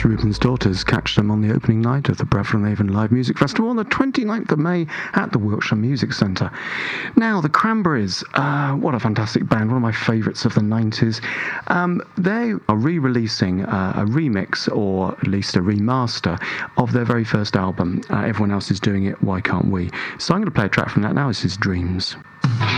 was Reuben's Daughters. Catch them on the opening night of the Bradford Avon Live Music Festival on the 29th of May at the Wiltshire Music Centre. Now, the Cranberries, what a fantastic band, one of my favourites of the 90s. They are re-releasing a remix, or at least a remaster, of their very first album. Everyone else is doing it, why can't we? So I'm going to play a track from that now. This is Dreams.